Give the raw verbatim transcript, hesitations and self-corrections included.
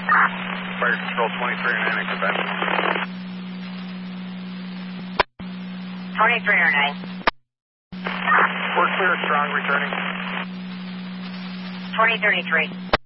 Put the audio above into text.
Fire Control twenty-three oh nine at conventional. twenty-three oh nine. We're clear, strong, returning. twenty thirty-three.